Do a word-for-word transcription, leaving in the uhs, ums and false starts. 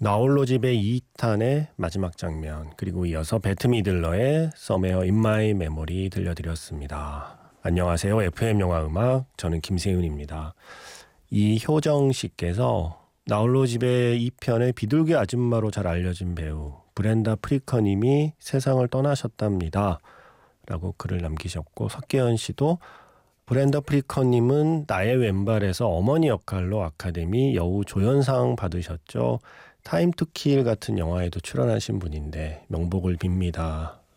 나홀로 집의 이 탄의 마지막 장면, 그리고 이어서 배트 미들러의 Somewhere in My Memory 들려드렸습니다. 안녕하세요. 에프엠 영화 음악, 저는 김세윤입니다. 이효정 씨께서 나홀로 집의 이 편의 비둘기 아줌마로 잘 알려진 배우 브렌다 프리커님이 세상을 떠나셨답니다. 라고 글을 남기셨고, 석기현 씨도 브렌다 프리커님은 나의 왼발에서 어머니 역할로 아카데미 여우 조연상 받으셨죠. 타임 투 킬 같은 영화에도 출연하신 분인데 명복을 빕니다.